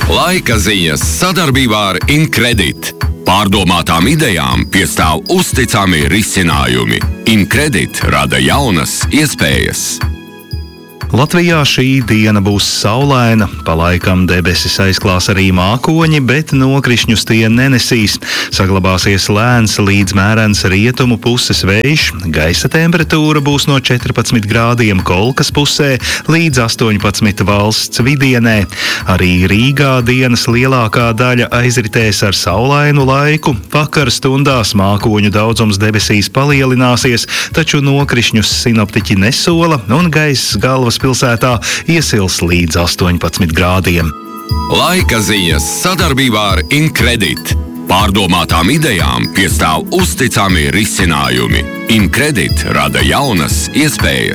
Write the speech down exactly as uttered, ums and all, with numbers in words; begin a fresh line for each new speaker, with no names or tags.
Laika ziņas sadarbībā ar Incredit. Pārdomātām idejām piestāv uzticami risinājumi. Incredit rada jaunas iespējas.
Latvijā šī diena būs saulaina, pa laikam debesis aizklās arī mākoņi, bet nokrišņus tie nenesīs. Saglabāsies lēns līdz mērens rietumu puses vējš, gaisa temperatūra būs no četrpadsmit grādiem Kolkas pusē līdz astoņpadsmit valsts vidienē. Arī Rīgā dienas lielākā daļa aizritēs ar saulainu laiku, vakara stundās mākoņu daudzums debesīs palielināsies, taču nokrišņus sinoptiķi nesola un gaiss galvas pilsētā iesils līdz astoņpadsmit grādiem.
Laika ziņas sadarbībā ar Incredit. Pārdomātām idejām piestāv uzticami risinājumi. Incredit rada jaunas iespējas.